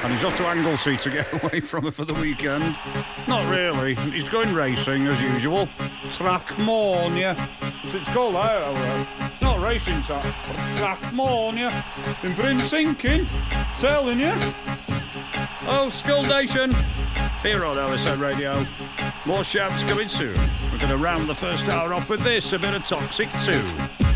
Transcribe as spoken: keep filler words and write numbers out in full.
and he's off to Anglesey to get away from her for the weekend. Not really. He's going racing, as usual. Trackmania. It's called that, alright. Not racing, sir. Trackmania. In Bryn Sinking. Telling you. Oh, Skull Nation. Here on O S N Radio. More shouts coming soon. We're going to round the first hour off with this, a bit of Toxic two.